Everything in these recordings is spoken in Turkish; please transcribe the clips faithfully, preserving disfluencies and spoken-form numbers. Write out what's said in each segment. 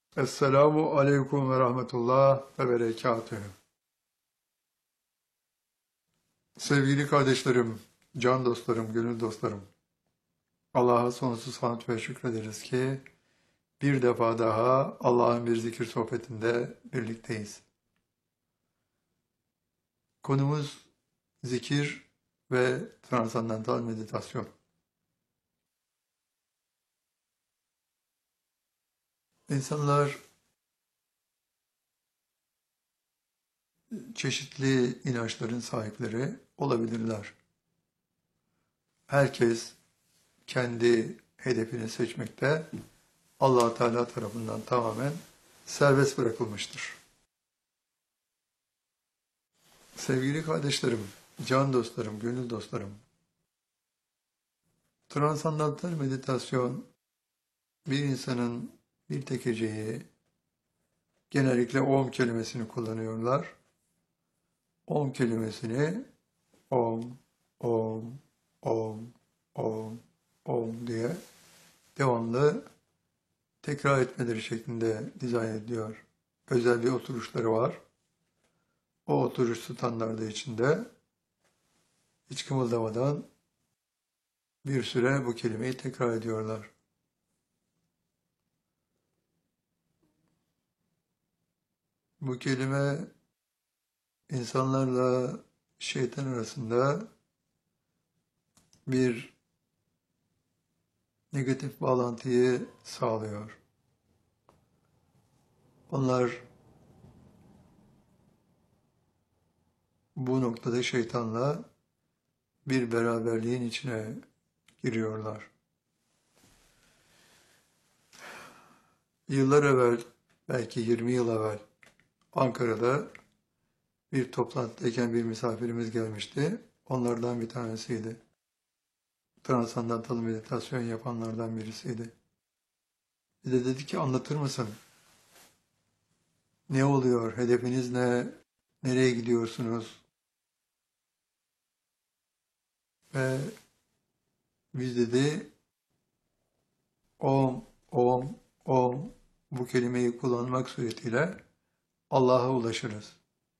Esselamu aleyküm ve rahmetullah ve berekatühü. Sevgili kardeşlerim, can dostlarım, gönül dostlarım. Allah'a sonsuz hamd ve şükrederiz ki bir defa daha Allah'ın bir zikir sohbetinde birlikteyiz. Konumuz zikir ve transandantal meditasyon. İnsanlar çeşitli inançların sahipleri olabilirler. Herkes kendi hedefini seçmekte Allah Teala tarafından tamamen serbest bırakılmıştır. Sevgili kardeşlerim, can dostlarım, gönül dostlarım, transandantal meditasyon bir insanın bir tek heceyi, genellikle Om kelimesini kullanıyorlar. Om kelimesini Om, Om, Om, Om, Om diye devamlı tekrar etmeleri şeklinde dizayn ediliyor. Özel bir oturuşları var. O oturuş standardı içinde hiç kımıldamadan bir süre bu kelimeyi tekrar ediyorlar. Bu kelime insanlarla şeytan arasında bir negatif bağlantıyı sağlıyor. Onlar bu noktada şeytanla bir beraberliğin içine giriyorlar. Yıllar evvel, belki yirmi yıl evvel Ankara'da bir toplantıdayken bir misafirimiz gelmişti. Onlardan bir tanesiydi. Transandantal meditasyon yapanlardan birisiydi. Bir de dedi ki anlatır mısın? Ne oluyor? Hedefiniz ne? Nereye gidiyorsunuz? Ve biz dedi Om, Om, Om bu kelimeyi kullanmak suretiyle Allah'a ulaşırız.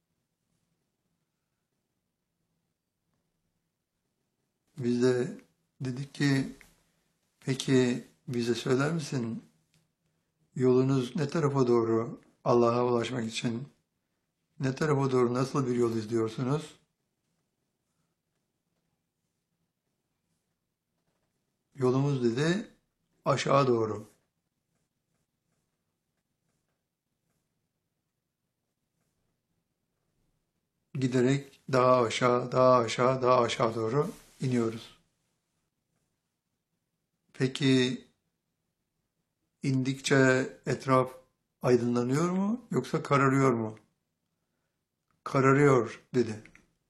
Biz de dedik ki peki bize söyler misin yolunuz ne tarafa doğru Allah'a ulaşmak için ne tarafa doğru nasıl bir yol izliyorsunuz? Yolumuz dedi aşağı doğru. Giderek daha aşağı, daha aşağı, daha aşağı doğru iniyoruz. Peki indikçe etraf aydınlanıyor mu yoksa kararıyor mu? Kararıyor dedi.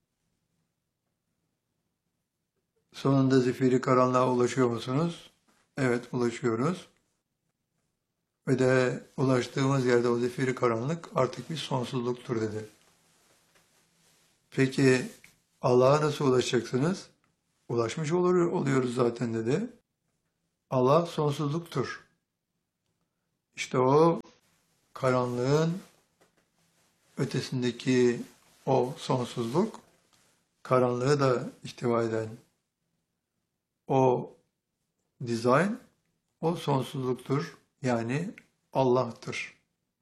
Sonunda zifiri karanlığa ulaşıyor musunuz? Evet ulaşıyoruz. Ve de ulaştığımız yerde o zifiri karanlık artık bir sonsuzluktur dedi. Peki Allah'a nasıl ulaşacaksınız? Ulaşmış olur, oluyoruz zaten dedi. Allah sonsuzluktur. İşte o karanlığın ötesindeki o sonsuzluk, karanlığı da ihtiva eden o dizayn, o sonsuzluktur. Yani Allah'tır.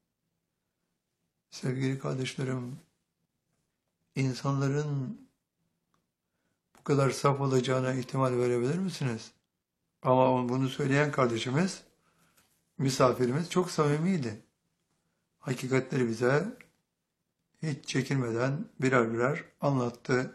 Sevgili kardeşlerim, insanların bu kadar saf olacağına ihtimal verebilir misiniz? Ama bunu söyleyen kardeşimiz, misafirimiz çok samimiydi. Hakikatleri bize hiç çekinmeden birer birer anlattı.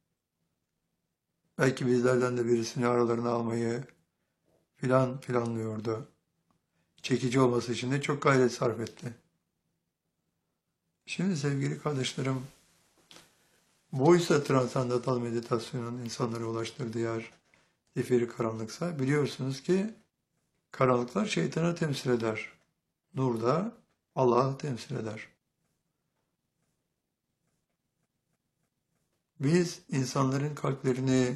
Belki bizlerden de birisini aralarına almayı filan planlıyordu. Çekici olması için de çok gayret sarf etti. Şimdi sevgili kardeşlerim, buysa transandantal meditasyonun insanlara ulaştırdığı yer zifiri karanlıksa biliyorsunuz ki karanlıklar şeytanı temsil eder. Nur da Allah'ı temsil eder. Biz insanların kalplerini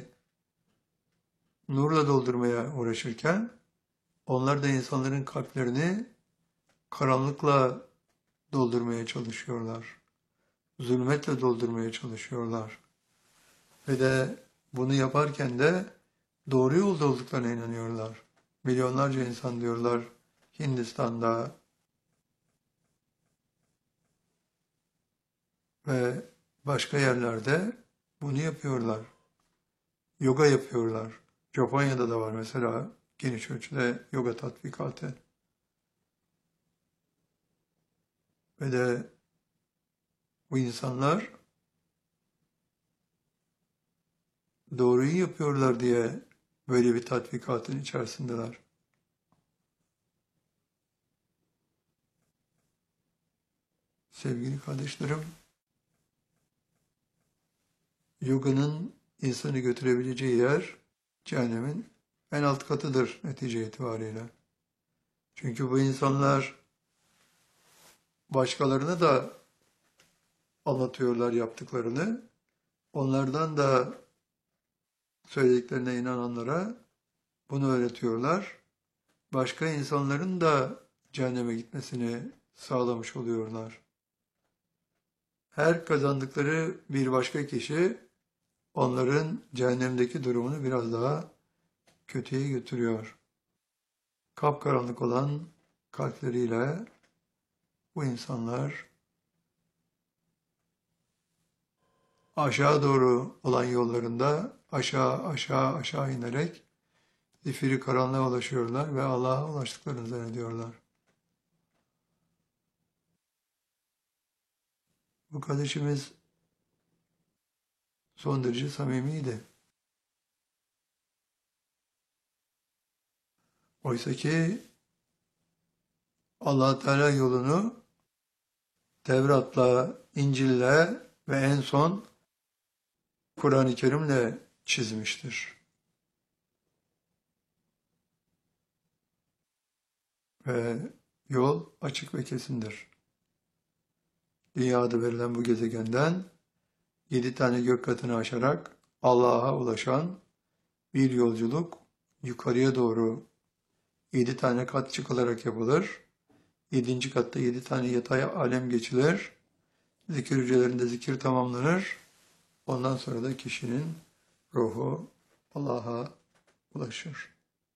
nurla doldurmaya uğraşırken onlar da insanların kalplerini karanlıkla doldurmaya çalışıyorlar. Zulmetle doldurmaya çalışıyorlar. Ve de bunu yaparken de doğru yolda olduklarına inanıyorlar. Milyonlarca insan diyorlar Hindistan'da ve başka yerlerde bunu yapıyorlar. Yoga yapıyorlar. Japonya'da da var mesela geniş ölçüde yoga tatbikatı. Ve de bu insanlar doğruyu yapıyorlar diye böyle bir tatbikatın içerisindeler. Sevgili kardeşlerim, yoganın insanı götürebileceği yer cehennemin en alt katıdır netice itibariyle. Çünkü bu insanlar başkalarına da anlatıyorlar yaptıklarını. Onlardan da söylediklerine inananlara bunu öğretiyorlar. Başka insanların da cehenneme gitmesini sağlamış oluyorlar. Her kazandıkları bir başka kişi onların cehennemdeki durumunu biraz daha kötüye götürüyor. Kapkaranlık olan kalpleriyle bu insanlar aşağı doğru olan yollarında aşağı aşağı aşağı inerek zifiri karanlığa ulaşıyorlar ve Allah'a ulaştıklarını zannediyorlar. Bu kardeşimiz son derece samimiydi. Oysa ki Allah Teala yolunu Tevrat'la, İncil'le ve en son Kur'an-ı Kerim'le çizmiştir. Ve yol açık ve kesindir. Dünyada verilen bu gezegenden yedi tane gök katını aşarak Allah'a ulaşan bir yolculuk yukarıya doğru yedi tane kat çıkılarak yapılır. Yedinci katta yedi tane yatay alem geçilir. Zikir hücrelerinde zikir tamamlanır. Ondan sonra da kişinin ruhu Allah'a ulaşır.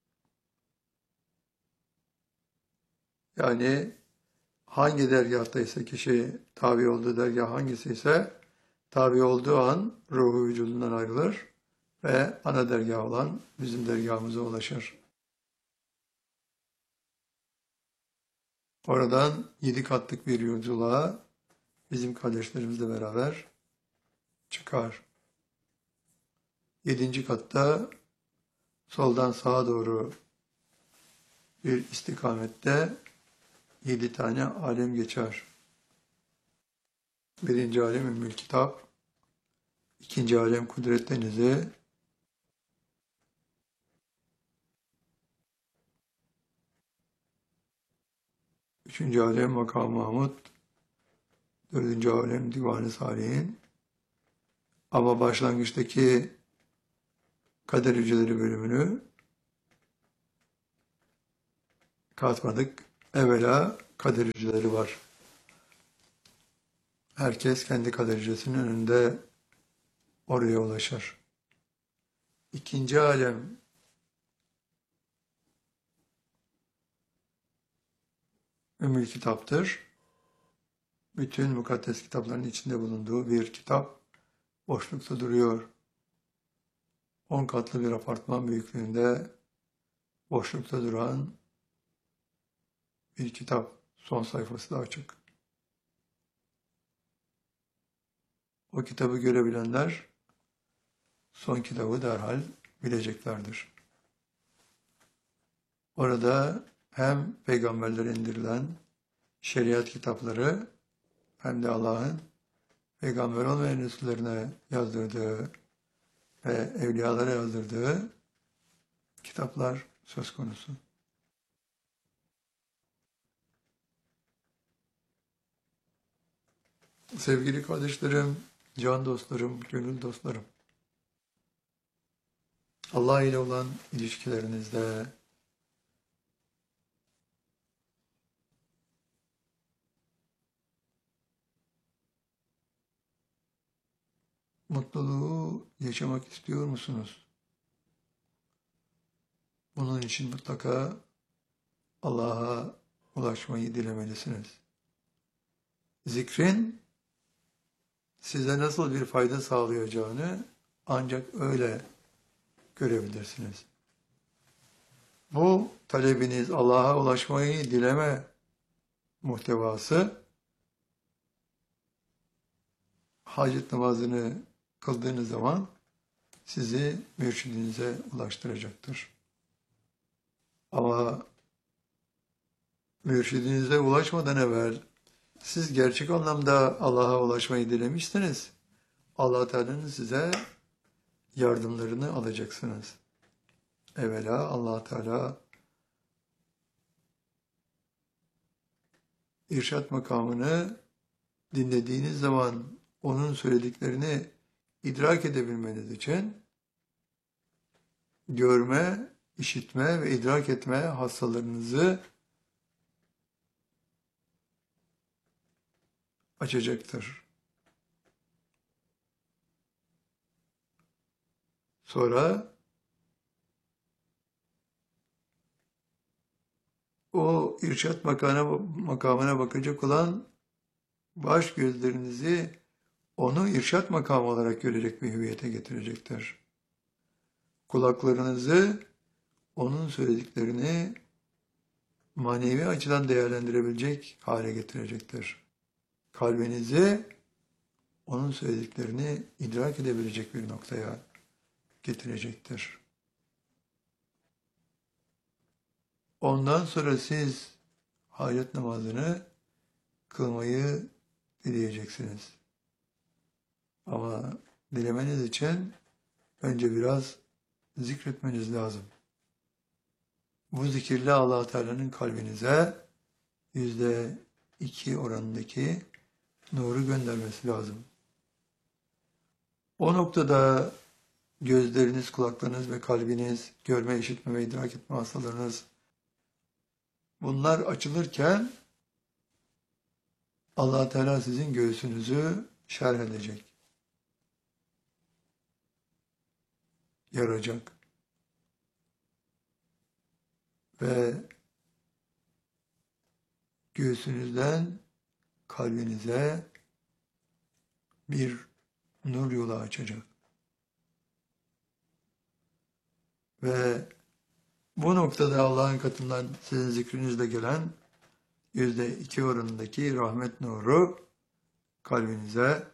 Yani hangi dergahtaysa kişi tabi olduğu dergah hangisi ise tabi olduğu an ruhu vücudundan ayrılır ve ana dergah olan bizim dergahımıza ulaşır. Oradan yedi katlık bir yolculuğa bizim kardeşlerimizle beraber çıkar. Yedinci katta soldan sağa doğru bir istikamette yedi tane alem geçer. Birinci alem Ümmül Kitap, ikinci alem Kudret Denizi, üçüncü alem Makam Mahmud, dördüncü alem Divan-ı Salihin. Ama başlangıçtaki kader hücreleri bölümünü katmadık. Evvela kader hücreleri var. Herkes kendi kader hücresinin önünde oraya ulaşır. İkinci alem Ümmül Kitap'tır. Bütün mukaddes kitapların içinde bulunduğu bir kitap boşlukta duruyor. On katlı bir apartman büyüklüğünde boşlukta duran bir kitap. Son sayfası da açık. O kitabı görebilenler son kitabı derhal bileceklerdir. Orada hem peygamberlere indirilen şeriat kitapları hem de Allah'ın peygamber olmayan Resullerine yazdırdığı ve evliyalara yazdırdığı kitaplar söz konusu. Sevgili kardeşlerim, can dostlarım, gönül dostlarım, Allah ile olan ilişkilerinizde mutluluğu yaşamak istiyor musunuz? Bunun için mutlaka Allah'a ulaşmayı dilemelisiniz. Zikrin size nasıl bir fayda sağlayacağını ancak öyle görebilirsiniz. Bu talebiniz Allah'a ulaşmayı dileme muhtevası, hacet namazını kıldığınız zaman sizi mürşidinize ulaştıracaktır. Ama mürşidinize ulaşmadan evvel siz gerçek anlamda Allah'a ulaşmayı dilemişsiniz. Allah Teala'nın size yardımlarını alacaksınız. Evvela Allah Teala irşad makamını dinlediğiniz zaman onun söylediklerini idrak edebilmeniz için görme, işitme ve idrak etme hassalarınızı açacaktır. Sonra o irşad makamına, makamına bakacak olan baş gözlerinizi onu irşad makamı olarak görecek bir hüviyete getirecektir. Kulaklarınızı onun söylediklerini manevi açıdan değerlendirebilecek hale getirecektir. Kalbinizi onun söylediklerini idrak edebilecek bir noktaya getirecektir. Ondan sonra siz hayret namazını kılmayı dileyeceksiniz. Ama dilemeniz için önce biraz zikretmeniz lazım. Bu zikirle Allah Teala'nın kalbinize yüzde iki oranındaki nuru göndermesi lazım. O noktada gözleriniz, kulaklarınız ve kalbiniz, görme, işitme ve idrak etme hastalarınız, bunlar açılırken Allah Teala sizin göğsünüzü şerh edecek, yaracak ve göğsünüzden kalbinize bir nur yolu açacak. Ve bu noktada Allah'ın katından sizin zikrinizle gelen yüzde iki oranındaki rahmet nuru kalbinize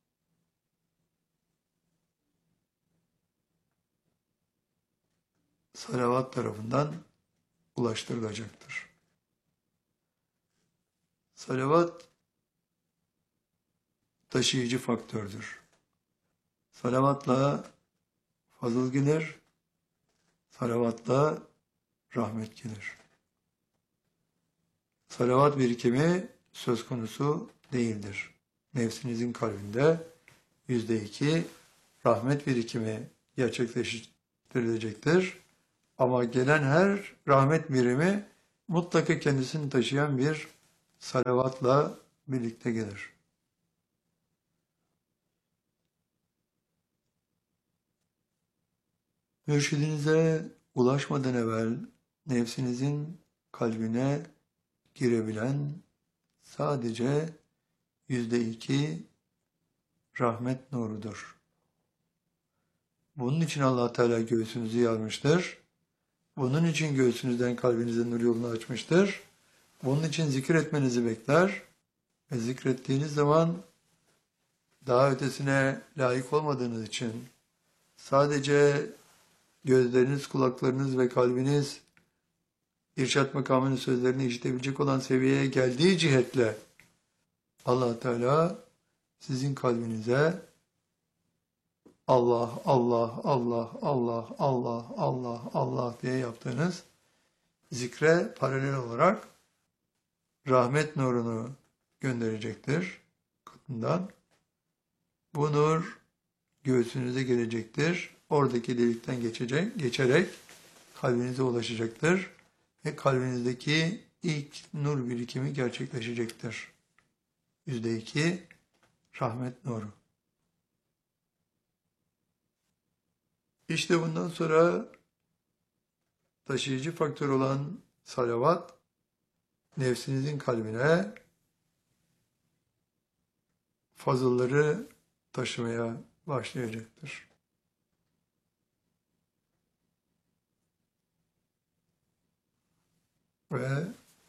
salavat tarafından ulaştırılacaktır. Salavat taşıyıcı faktördür. Salavatla fazıl gelir, salavatla rahmet gelir. Salavat birikimi söz konusu değildir. Nefsinizin kalbinde yüzde iki rahmet birikimi gerçekleştirilecektir. Ama gelen her rahmet birimi mutlaka kendisini taşıyan bir salavatla birlikte gelir. Mürşidinize ulaşmadan evvel nefsinizin kalbine girebilen sadece yüzde iki rahmet nurudur. Bunun için Allah Teala göğsünüzü yarmıştır. Bunun için göğsünüzden kalbinize nur yolunu açmıştır. Bunun için zikir etmenizi bekler. Ve zikrettiğiniz zaman daha ötesine layık olmadığınız için sadece gözleriniz, kulaklarınız ve kalbiniz irşad makamının sözlerini işitebilecek olan seviyeye geldiği cihetle Allah Teala sizin kalbinize Allah, Allah, Allah, Allah, Allah, Allah, Allah diye yaptığınız zikre paralel olarak rahmet nurunu gönderecektir katından. Bu nur göğsünüze gelecektir. Oradaki delikten geçecek, geçerek kalbinize ulaşacaktır. Ve kalbinizdeki ilk nur birikimi gerçekleşecektir. Yüzde iki rahmet nuru. İşte bundan sonra taşıyıcı faktör olan salavat, nefsinizin kalbine fazılları taşımaya başlayacaktır. Ve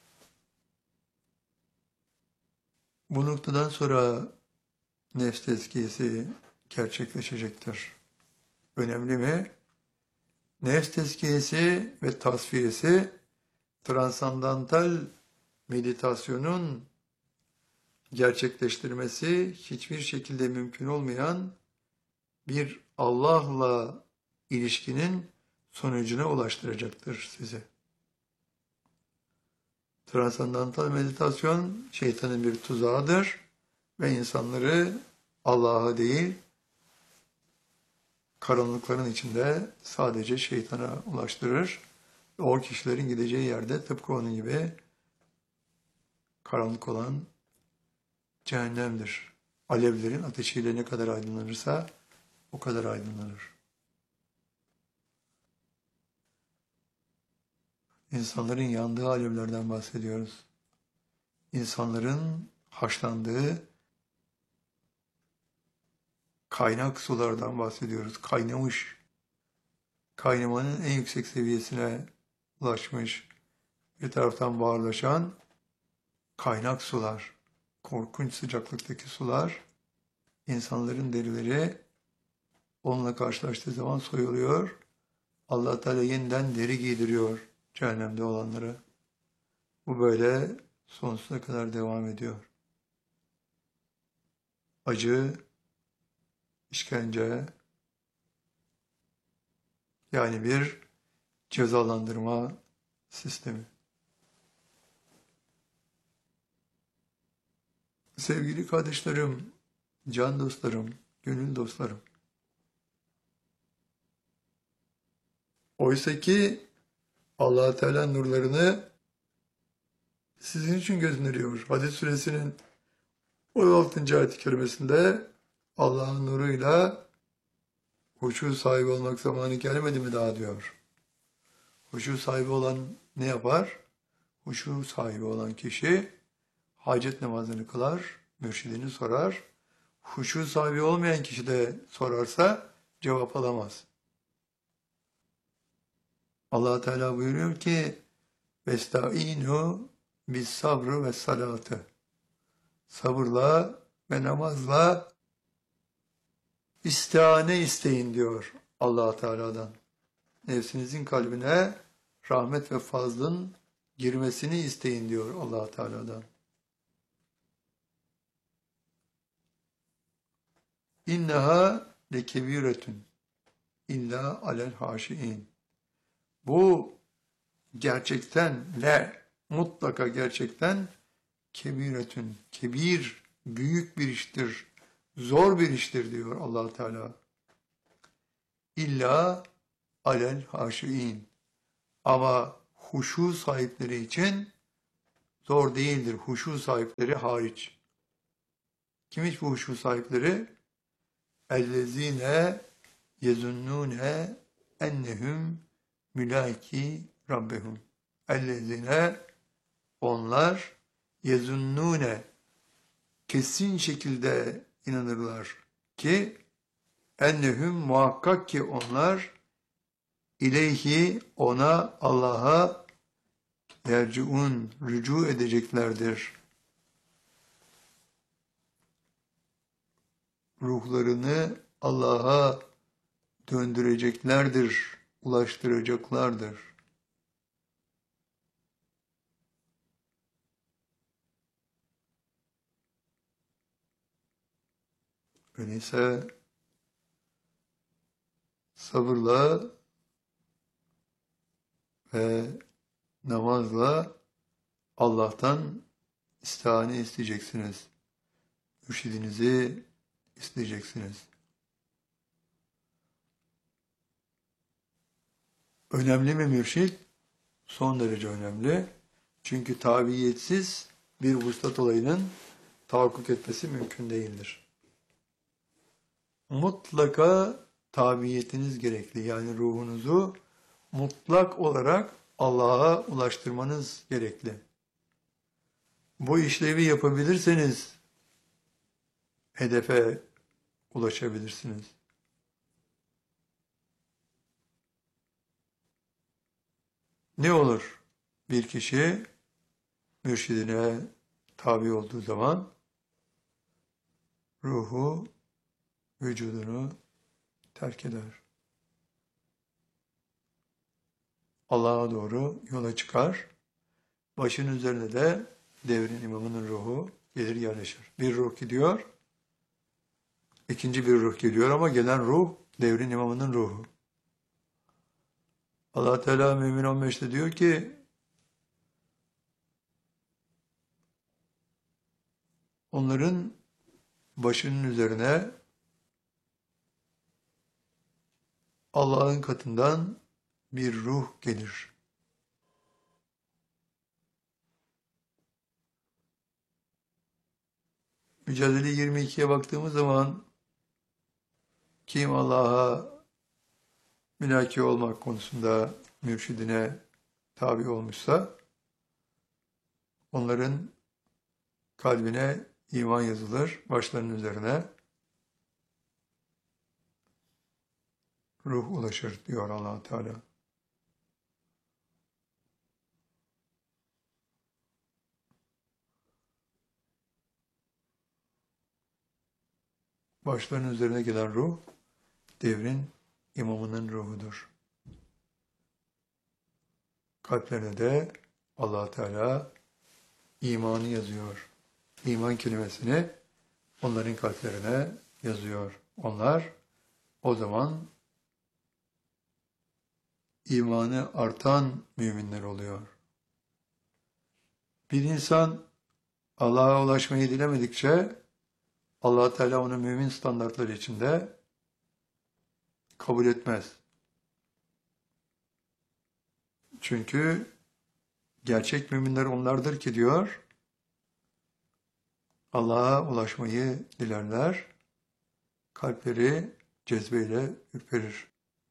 bu noktadan sonra nefs tezkiyesi gerçekleşecektir. Önemli mi? Nefs tezkiyesi ve tasfiyesi transandantal meditasyonun gerçekleştirmesi hiçbir şekilde mümkün olmayan bir Allah'la ilişkinin sonucuna ulaştıracaktır sizi. Transandantal meditasyon şeytanın bir tuzağıdır ve insanları Allah'a değil, karanlıkların içinde sadece şeytana ulaştırır. O kişilerin gideceği yerde tıpkı onun gibi karanlık olan cehennemdir. Alevlerin ateşiyle ne kadar aydınlanırsa o kadar aydınlanır. İnsanların yandığı alevlerden bahsediyoruz. İnsanların haşlandığı kaynak sulardan bahsediyoruz. Kaynamış, kaynamanın en yüksek seviyesine ulaşmış, bir taraftan buharlaşan kaynak sular, korkunç sıcaklıktaki sular, insanların derileri onunla karşılaştığı zaman soyuluyor. Allah Teala yeniden deri giydiriyor cehennemde olanlara. Bu böyle sonsuza kadar devam ediyor. Acı, işkence, yani bir cezalandırma sistemi. Sevgili kardeşlerim, can dostlarım, gönül dostlarım. Oysa ki Allah Teala nurlarını sizin için gönderiyor. Hadid suresinin on altıncı ayet-i kerimesinde Allah'ın nuruyla huşu sahibi olmak zamanı gelmedi mi daha diyor. Huşu sahibi olan ne yapar? Huşu sahibi olan kişi hacet namazını kılar, mürşidini sorar. Huşu sahibi olmayan kişi de sorarsa cevap alamaz. Allah Teala buyuruyor ki "Vestaînû bis sabrı ve salatı." Sabırla ve namazla istihane isteyin diyor Allah Teala'dan. Nefsinizin kalbine rahmet ve fazlın girmesini isteyin diyor Allah Teala'dan. İnneha lekebiretun illa alel haşiin. Bu gerçekten le mutlaka gerçekten kebiretün, kebir, büyük bir iştir, zor bir iştir diyor Allah Teala. İlla alel haşiin. Ama huşu sahipleri için zor değildir. Huşu sahipleri hariç. Kimmiş bu huşu sahipleri? Ellezine yezunnune ennehum mülaki rabbehum. Ellezine onlar yezunnune kesin şekilde inanırlar ki ennehum muhakkak ki onlar ileyhi ona Allah'a yerciun rücu edeceklerdir. Ruhlarını Allah'a döndüreceklerdir, ulaştıracaklardır. Öyleyse sabırla ve namazla Allah'tan istihane isteyeceksiniz. Mürşidinizi isteyeceksiniz. Önemli mi mürşid? Son derece önemli. Çünkü tabiiyetsiz bir vuslat olayının tahakkuk etmesi mümkün değildir. Mutlaka tabiyetiniz gerekli. Yani ruhunuzu mutlak olarak Allah'a ulaştırmanız gerekli. Bu işlevi yapabilirseniz hedefe ulaşabilirsiniz. Ne olur? Bir kişi mürşidine tabi olduğu zaman ruhu vücudunu terk eder. Allah'a doğru yola çıkar. Başının üzerine de devrin imamının ruhu gelir yerleşir. Bir ruh gidiyor, ikinci bir ruh geliyor ama gelen ruh devrin imamının ruhu. Allah Teala Mümin on beşte diyor ki onların başının üzerine Allah'ın katından bir ruh gelir. Mücadele yirmi ikiye baktığımız zaman kim Allah'a mülaki olmak konusunda mürşidine tabi olmuşsa onların kalbine iman yazılır, başlarının üzerine ruh ulaşır diyor Allah Teala. Başlarının üzerine gelen ruh devrin imamının ruhudur. Kalplerine de Allah Teala imanı yazıyor. İman kelimesini onların kalplerine yazıyor. Onlar o zaman imanı artan müminler oluyor. Bir insan Allah'a ulaşmayı dilemedikçe Allah Teala onu mümin standartları içinde kabul etmez. Çünkü gerçek müminler onlardır ki diyor, Allah'a ulaşmayı dilerler, kalpleri cezbeyle ürperir.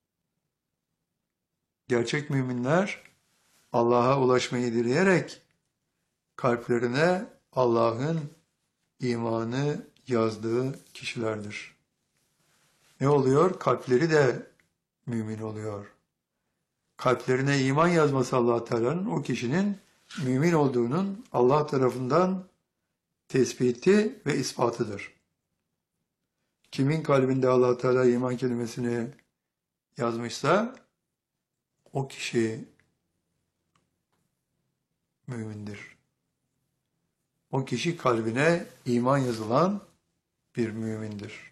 Gerçek müminler Allah'a ulaşmayı dileyerek kalplerine Allah'ın imanı yazdığı kişilerdir. Ne oluyor? Kalpleri de mümin oluyor. Kalplerine iman yazması Allah Teala'nın o kişinin mümin olduğunun Allah tarafından tespiti ve ispatıdır. Kimin kalbinde Allah Teala iman kelimesini yazmışsa o kişi mümindir. O kişi kalbine iman yazılan bir mümindir.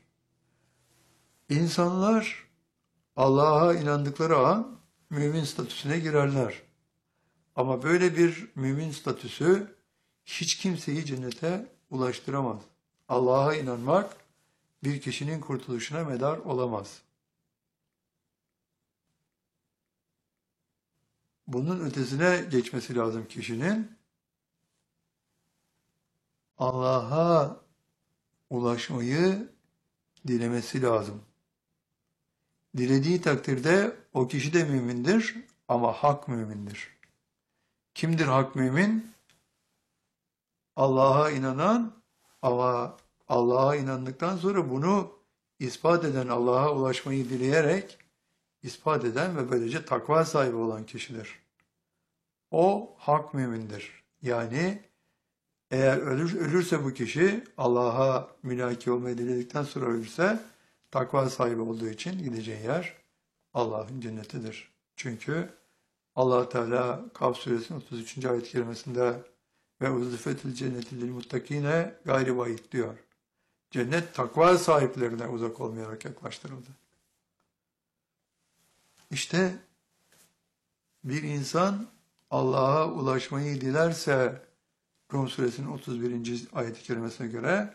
İnsanlar Allah'a inandıkları an mümin statüsüne girerler. Ama böyle bir mümin statüsü hiç kimseyi cennete ulaştıramaz. Allah'a inanmak bir kişinin kurtuluşuna medar olamaz. Bunun ötesine geçmesi lazım kişinin. Allah'a ulaşmayı dilemesi lazım. Dilediği takdirde o kişi de mümindir ama hak mümindir. Kimdir hak mümin? Allah'a inanan ama Allah'a inandıktan sonra bunu ispat eden, Allah'a ulaşmayı dileyerek ispat eden ve böylece takva sahibi olan kişidir. O hak mümindir. Yani eğer ölür, ölürse bu kişi Allah'a mülaki olmayı diledikten sonra ölürse takva sahibi olduğu için gideceği yer Allah'ın cennetidir. Çünkü Allah Teala Kaf suresinin otuz üçüncü ayet-i kerimesinde ve uzifetil cenneti lil muttakine gayri vahid diyor. Cennet takva sahiplerine uzak olmayarak yaklaştırıldı. İşte bir insan Allah'a ulaşmayı dilerse Rum suresinin otuz birinci ayet-i kerimesine göre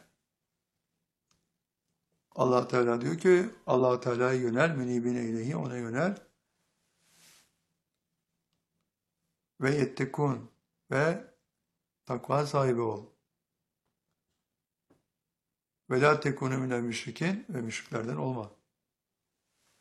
Allah Teala diyor ki Allah Teala'ya yönel, menibine ileyhi, ona yönel ve yettekun ve takva sahibi ol. Ve la tekunu minel müşrikin ve müşriklerden olma.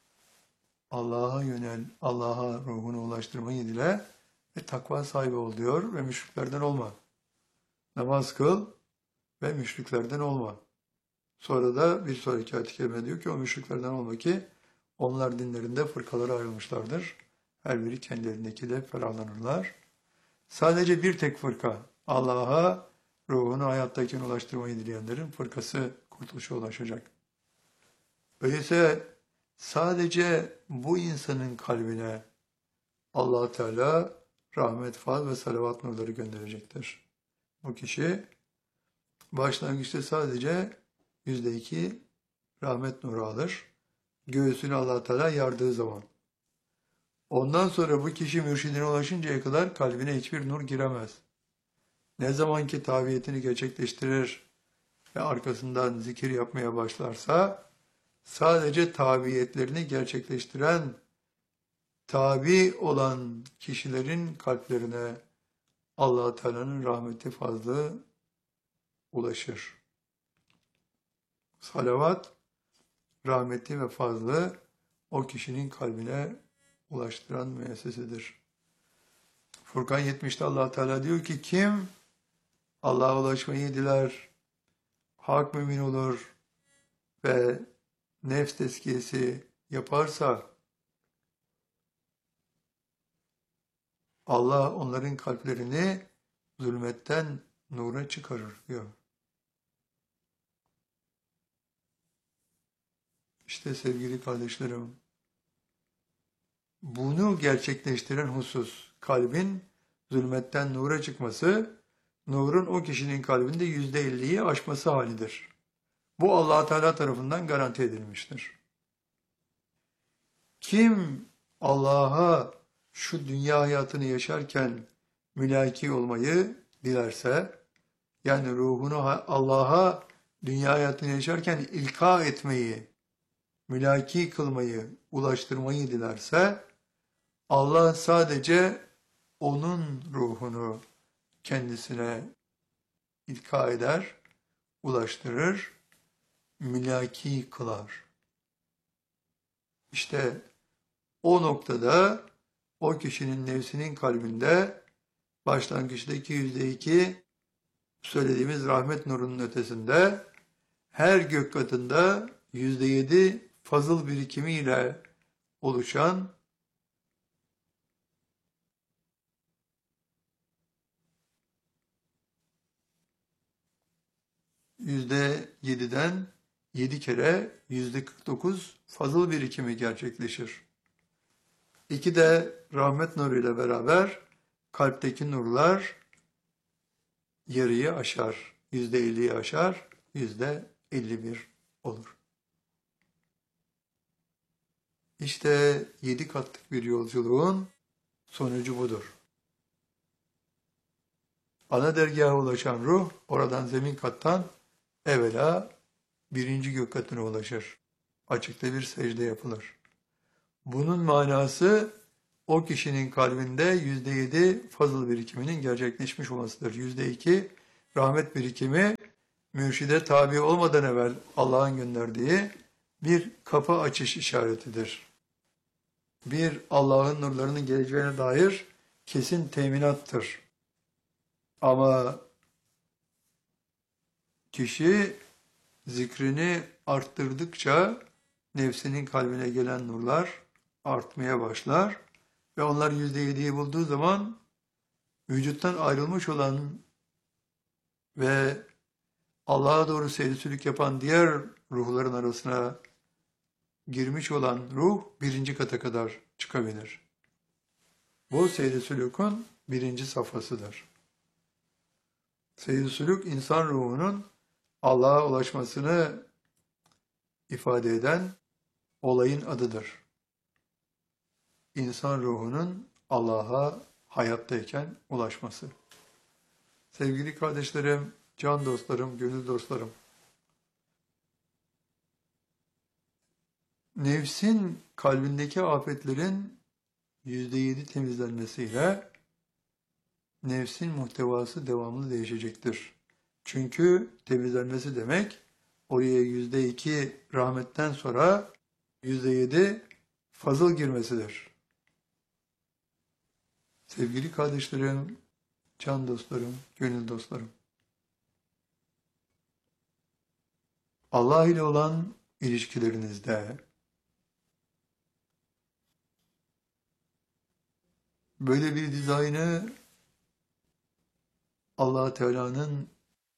Allah'a yönel, Allah'a ruhunu ulaştırmayı dile ve takva sahibi ol diyor ve müşriklerden olma. Namaz kıl ve müşriklerden olma. Sonra da bir sonraki ayet-i kerime diyor ki o müşriklerden olma ki onlar dinlerinde fırkalara ayrılmışlardır. Her biri kendilerindeki de ferahlanırlar. Sadece bir tek fırka Allah'a ruhunu hayattayken ulaştırmayı dileyenlerin fırkası kurtuluşa ulaşacak. Öyleyse sadece bu insanın kalbine Allah Teala rahmet, fazl ve salavat nurları gönderecektir. Bu kişi başlangıçta sadece yüzde iki rahmet nuru alır. Göğsünü Allah Teala yardığı zaman. Ondan sonra bu kişi mürşidine ulaşıncaya kadar kalbine hiçbir nur giremez. Ne zaman ki tabiyetini gerçekleştirir ve arkasından zikir yapmaya başlarsa sadece tabiyetlerini gerçekleştiren tabi olan kişilerin kalplerine Allah Teala'nın rahmeti fazla ulaşır. Salavat, rahmeti ve fazlı o kişinin kalbine ulaştıran müessesedir. Furkan yetmişte Allah Teala diyor ki kim Allah'a ulaşmayı diler, hak mümin olur ve nefs tezkiyesi yaparsa Allah onların kalplerini zulmetten nura çıkarır diyor. İşte sevgili kardeşlerim, bunu gerçekleştiren husus, kalbin zulmetten nura çıkması, nurun o kişinin kalbinde yüzde elliyi aşması halidir. Bu Allah Teala tarafından garanti edilmiştir. Kim Allah'a şu dünya hayatını yaşarken mülaki olmayı dilerse, yani ruhunu Allah'a dünya hayatını yaşarken ilka etmeyi, mülaki kılmayı, ulaştırmayı dilerse, Allah sadece onun ruhunu kendisine ilka eder, ulaştırır, mülaki kılar. İşte o noktada o kişinin nefsinin kalbinde başlangıçtaki yüzde iki söylediğimiz rahmet nurunun ötesinde her gök katında yüzde yedi fazıl birikimiyle oluşan yüzde yediden yedi kere yüzde kırk dokuz fazıl birikimi gerçekleşir. İki de rahmet nuru ile beraber kalpteki nurlar yarıyı aşar, yüzde elliyi aşar, yüzde elli bir olur. İşte yedi katlık bir yolculuğun sonucu budur. Ana dergaha ulaşan ruh, oradan zemin kattan evvela birinci gök katına ulaşır. Açıkta bir secde yapılır. Bunun manası o kişinin kalbinde yüzde yedi fazıl birikiminin gerçekleşmiş olmasıdır. Yüzde iki rahmet birikimi mürşide tabi olmadan evvel Allah'ın gönderdiği bir kapı açış işaretidir. Bir Allah'ın nurlarının geleceğine dair kesin teminattır. Ama kişi zikrini arttırdıkça nefsinin kalbine gelen nurlar artmaya başlar ve onlar yüzde yediyi bulduğu zaman vücuttan ayrılmış olan ve Allah'a doğru seyrisülük yapan diğer ruhların arasına girmiş olan ruh birinci kata kadar çıkabilir. Bu seyrisülükün birinci safhasıdır. Seyrisülük insan ruhunun Allah'a ulaşmasını ifade eden olayın adıdır. İnsan ruhunun Allah'a hayattayken ulaşması. Sevgili kardeşlerim, can dostlarım, gönül dostlarım, nefsin kalbindeki afetlerin yüzde yedi temizlenmesiyle nefsin muhtevası devamlı değişecektir. Çünkü temizlenmesi demek, oraya yüzde iki rahmetten sonra yüzde yedi fazıl girmesidir. Sevgili kardeşlerim, can dostlarım, gönül dostlarım. Allah ile olan ilişkilerinizde böyle bir dizaynı Allah Teala'nın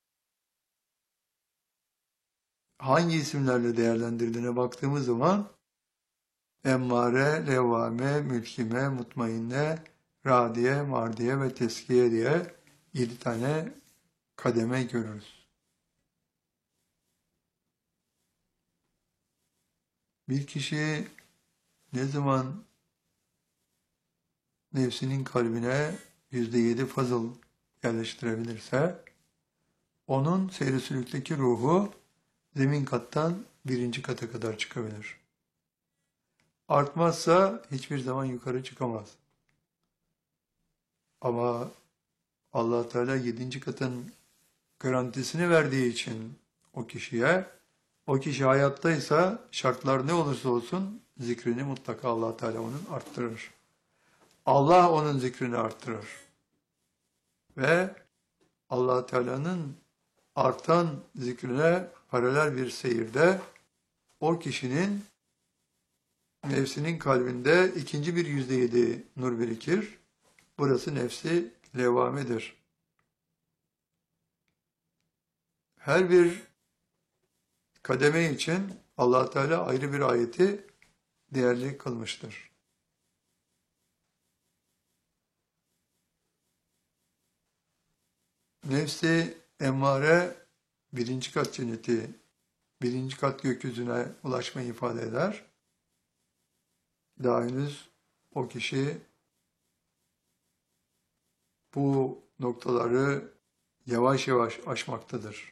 hangi isimlerle değerlendirdiğine baktığımız zaman emmare, levvame, mülkime, mutmainne, radiye, mardiye ve teskiye diye yedi tane kademe görürüz. Bir kişi ne zaman nefsinin kalbine yüzde yedi fazıl yerleştirebilirse, onun seyri sülükteki ruhu zemin kattan birinci kata kadar çıkabilir. Artmazsa hiçbir zaman yukarı çıkamaz. Ama Allah Teala yedinci katın garantisini verdiği için o kişiye, o kişi hayattaysa şartlar ne olursa olsun zikrini mutlaka Allah Teala onun arttırır. Allah onun zikrini arttırır. Ve Allah Teala'nın artan zikrine paralel bir seyirde o kişinin nefsinin kalbinde ikinci bir yüzde yedi nur birikir. Burası nefsi levamedir. Her bir kademe için Allah Teala ayrı bir ayeti değerli kılmıştır. Nefsi emmare birinci kat cenneti, birinci kat gökyüzüne ulaşmayı ifade eder. Daha henüz o kişi bu noktaları yavaş yavaş aşmaktadır.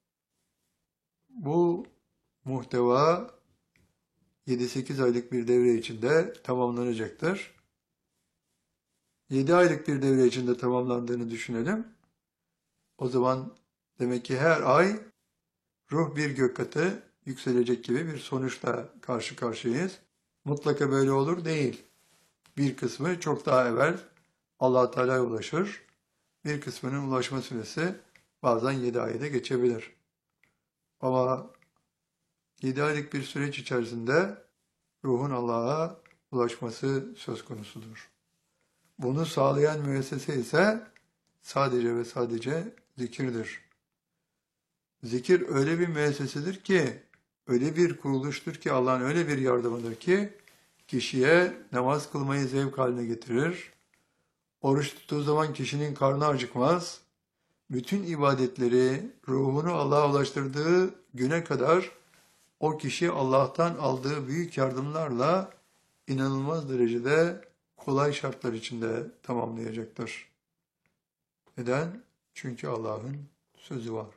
Bu muhteva yedi sekiz aylık bir devre içinde tamamlanacaktır. yedi aylık bir devre içinde tamamlandığını düşünelim. O zaman demek ki her ay ruh bir gök katı yükselecek gibi bir sonuçla karşı karşıyayız. Mutlaka böyle olur değil. Bir kısmı çok daha evvel Allah Teala'ya ulaşır. Bir kısmının ulaşma süresi bazen yedi ayda geçebilir. Ama yedi aylık bir süreç içerisinde ruhun Allah'a ulaşması söz konusudur. Bunu sağlayan müessese ise sadece ve sadece zikirdir. Zikir öyle bir müessesedir ki, öyle bir kuruluştur ki, Allah'ın öyle bir yardımıdır ki, kişiye namaz kılmayı zevk haline getirir. Oruç tuttuğu zaman kişinin karnı acıkmaz. Bütün ibadetleri ruhunu Allah'a ulaştırdığı güne kadar o kişi Allah'tan aldığı büyük yardımlarla inanılmaz derecede kolay şartlar içinde tamamlayacaktır. Neden? Çünkü Allah'ın sözü var.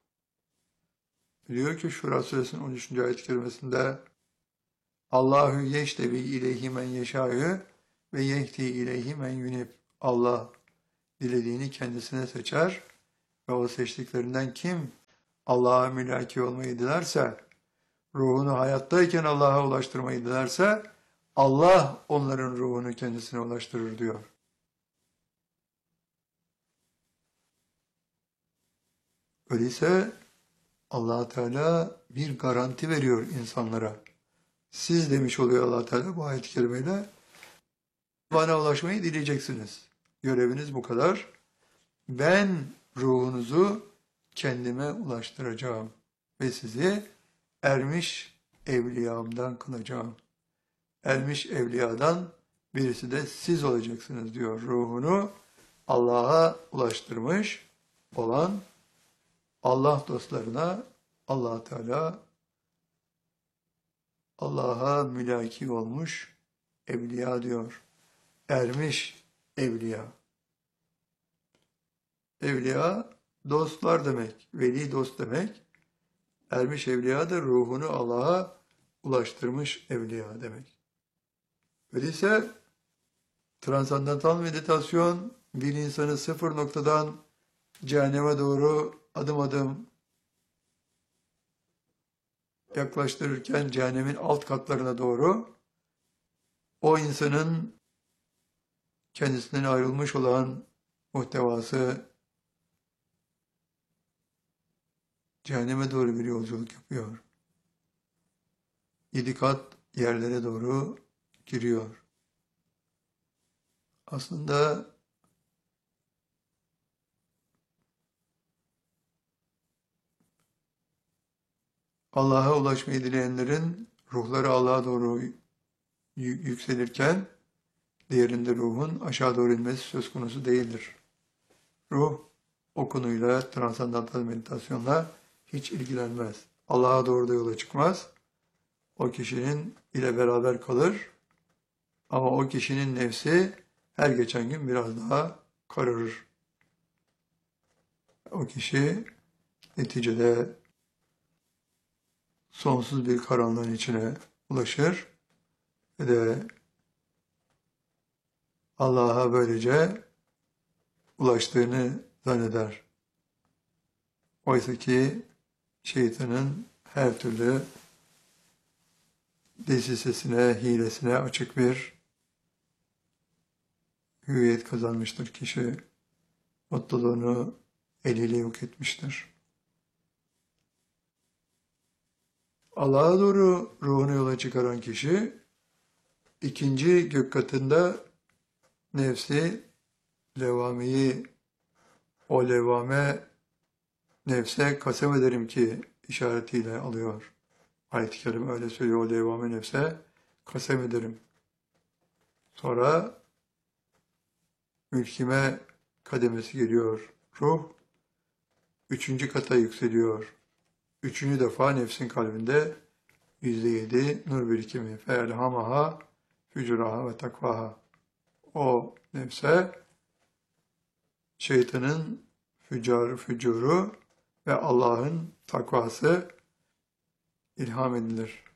Diyor ki Şura suresinin on üçüncü ayet-i kerimesinde Allahu yeştebi ileyhi men yeşâ'ü ve yehdi ileyhi men yunib. Allah dilediğini kendisine seçer ve o seçtiklerinden kim Allah'a mülaki olmayı dilerse, ruhunu hayattayken Allah'a ulaştırmayı dilerse, Allah onların ruhunu kendisine ulaştırır diyor. Öyleyse Allah Teala bir garanti veriyor insanlara. Siz demiş oluyor Allah Teala bu ayet-i kerimeyle, bana ulaşmayı dileyeceksiniz. Göreviniz bu kadar. Ben ruhunuzu kendime ulaştıracağım ve sizi ermiş evliyamdan kılacağım. Ermiş evliyadan birisi de siz olacaksınız diyor. Ruhunu Allah'a ulaştırmış olan Allah dostlarına Allah Teala Allah'a mülaki olmuş evliya diyor. Ermiş evliya. Evliya dostlar demek, veli dost demek. Ermiş evliya da ruhunu Allah'a ulaştırmış evliya demek. Öyleyse transandantal meditasyon bir insanı sıfır noktadan cehenneme doğru adım adım yaklaştırırken cehennemin alt katlarına doğru o insanın kendisinden ayrılmış olan muhtevası cehenneme doğru bir yolculuk yapıyor. Yedi kat yerlere doğru giriyor. Aslında Allah'a ulaşmayı dileyenlerin ruhları Allah'a doğru yükselirken diğerinde ruhun aşağı doğru inmesi söz konusu değildir. Ruh o konuyla, transandantal meditasyonla hiç ilgilenmez. Allah'a doğru da yola çıkmaz. O kişinin ile beraber kalır. Ama o kişinin nefsi her geçen gün biraz daha kararır. O kişi neticede sonsuz bir karanlığın içine ulaşır ve de Allah'a böylece ulaştığını zanneder. Oysa ki şeytanın her türlü desisesine, hilesine açık bir hüviyet kazanmıştır kişi. Mutluluğunu eliyle yok etmiştir. Allah'a doğru ruhunu yola çıkaran kişi, ikinci gök katında nefsi, levameyi, o levame nefse kasem ederim ki işaretiyle alıyor. Ayet-i Kerim öyle söylüyor, o levame nefse kasem ederim. Sonra mülkime kademesi geliyor. Ruh üçüncü kata yükseliyor. Üçüncü defa nefsin kalbinde yüzde yedi nur birikimi. Feelhamaha fücuraha ve takvaha. O nefse şeytanın fücarı, fücuru ve Allah'ın takvası ilham edilir.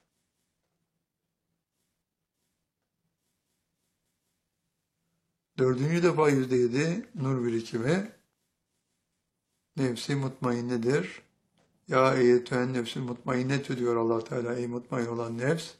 Dördüncü defa yüzde yedi nur birikimi nefsi mutmainnedir. Ya eyyetühen nefsül mutmainnetü diyor Allah Teala. Ey mutmain olan nefs.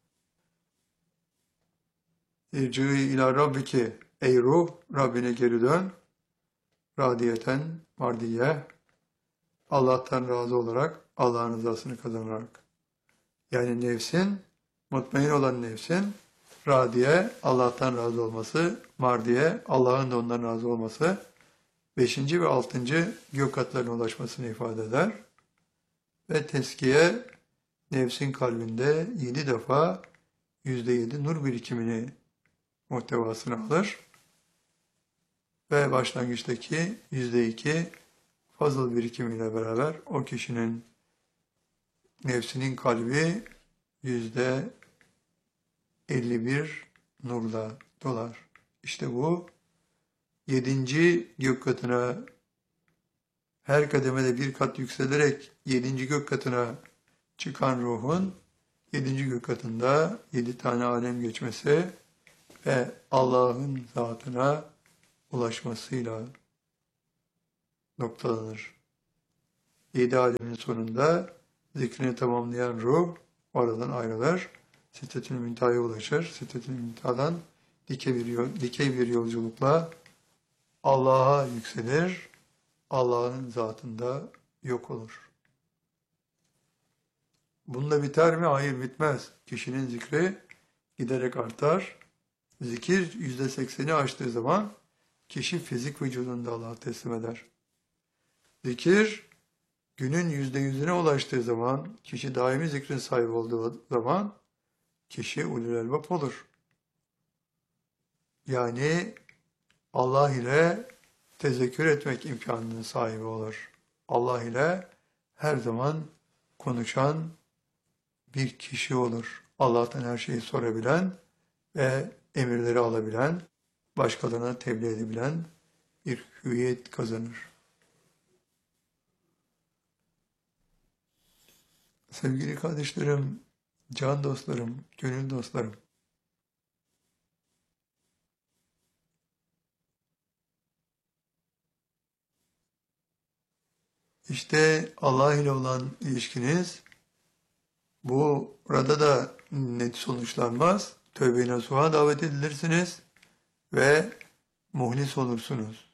İrcî ilâ rabbiki. Ey ruh, Rabbine geri dön. Radiyeten, mardiye. Allah'tan razı olarak, Allah'ın rızasını kazanarak. Yani nefsin, mutmain olan nefsin, radiye, Allah'tan razı olması, mardiye, Allah'ın da ondan razı olması, beşinci ve altıncı gök katlarına ulaşmasını ifade eder. Ve teskiye, nefsin kalbinde yedi defa yüzde yedi nur birikimini muhtevasını alır. Ve başlangıçtaki yüzde iki fazıl birikimiyle beraber o kişinin nefsinin kalbi yüzde elli bir nurla dolar. İşte bu yedinci gök katına her kademede bir kat yükselerek yedinci gök katına çıkan ruhun yedinci gök katında yedi tane alem geçmesi ve Allah'ın zatına ulaşmasıyla noktalanır. Yedi alemin sonunda zikrini tamamlayan ruh oradan ayrılır. Siddetül Münteha'ya ulaşır. Siddetül Münteha'dan dikey bir, yol, dikey bir yolculukla Allah'a yükselir. Allah'ın zatında yok olur. Bununla biter mi? Hayır, bitmez. Kişinin zikri giderek artar. Zikir yüzde sekseni aştığı zaman kişi fizik vücudunda Allah'a teslim eder. Zikir günün yüzde yüzüne ulaştığı zaman, kişi daimi zikrin sahibi olduğu zaman kişi ulul elbap olur. Yani Allah ile tezekkür etmek imkanının sahibi olur. Allah ile her zaman konuşan bir kişi olur. Allah'tan her şeyi sorabilen ve emirleri alabilen, başkalarına tebliğ edebilen bir hüviyet kazanır. Sevgili kardeşlerim, can dostlarım, gönül dostlarım, İşte Allah ile olan ilişkiniz burada da net sonuçlanmaz. tövbe-i nasuha davet edilirsiniz ve muhlis olursunuz.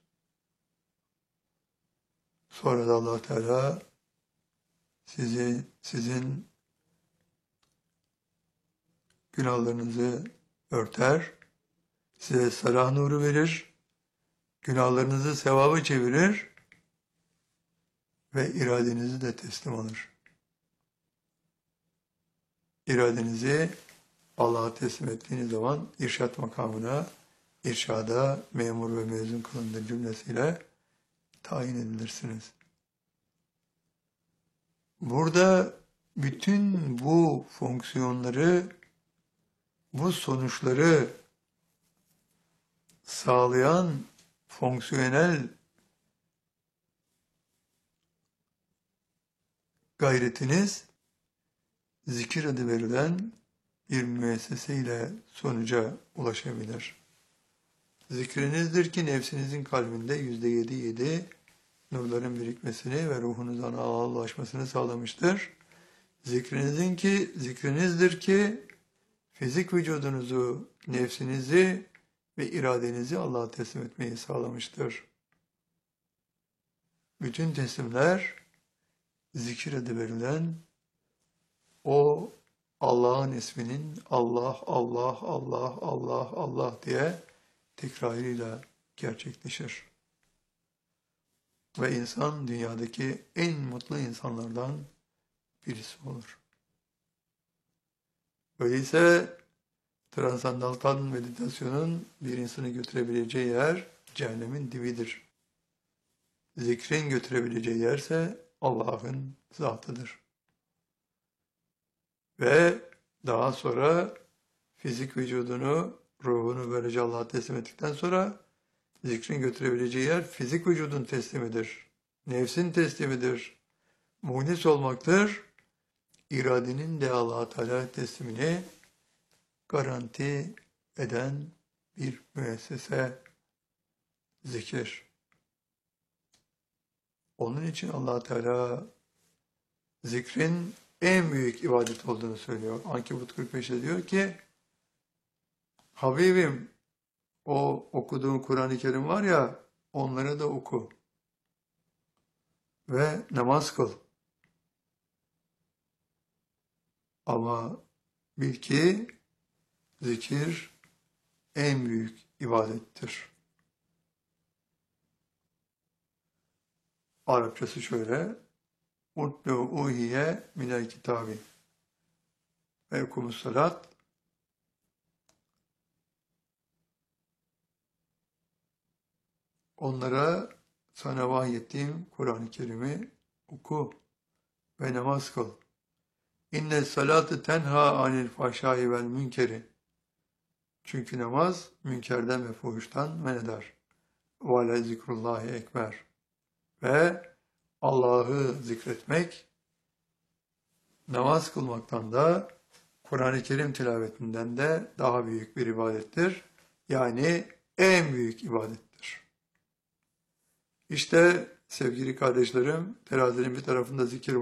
Sonra da Allah Teala sizi, sizin günahlarınızı örter, size salah nuru verir, günahlarınızı sevaba çevirir ve iradenizi de teslim alır. İradenizi Allah'a teslim ettiğiniz zaman irşat makamına, irşada memur ve mezun kılındır cümlesiyle tayin edilirsiniz. Burada bütün bu fonksiyonları, bu sonuçları sağlayan fonksiyonel gayretiniz zikir adı verilen bir müessese ile sonuca ulaşabilir. Zikrinizdir ki nefsinizin kalbinde yüzde yedi yedi nurların birikmesini ve ruhunuzdan Allah'a ulaşmasını sağlamıştır. Zikrinizin ki, zikrinizdir ki fizik vücudunuzu, nefsinizi ve iradenizi Allah'a teslim etmeyi sağlamıştır. Bütün teslimler zikir adı verilen o Allah'ın isminin Allah, Allah, Allah, Allah, Allah diye tekrarıyla gerçekleşir. Ve insan dünyadaki en mutlu insanlardan birisi olur. Öyleyse transandantal meditasyonun bir insanı götürebileceği yer cehennemin dibidir. Zikrin götürebileceği yerse Allah'ın zatıdır. Ve daha sonra fizik vücudunu, ruhunu böylece Allah'a teslim ettikten sonra zikrin götürebileceği yer fizik vücudun teslimidir. Nefsin teslimidir. Muhlis olmaktır. İradenin de Allah-u Teala teslimini garanti eden bir müessese zikir. Onun için Allah Teala zikrin en büyük ibadet olduğunu söylüyor. Ankebut kırk beşte diyor ki, Habibim, o okuduğun Kur'an-ı Kerim var ya, onları da oku ve namaz kıl. Ama bil ki zikir en büyük ibadettir. Arapçası şöyle, Utlu uhiye minel kitabi ve okumus salat onlara sana vahyettiğim Kur'an-ı Kerim'i oku ve namaz kıl. İnne salate tenha anil fahşai vel münkeri. Çünkü namaz münkerden ve fuhuştan men eder. Ve ale zikrullahi ekber. Ve Allah'ı zikretmek, namaz kılmaktan da, Kur'an-ı Kerim tilavetinden de daha büyük bir ibadettir. Yani en büyük ibadettir. İşte sevgili kardeşlerim, terazinin bir tarafında zikir var.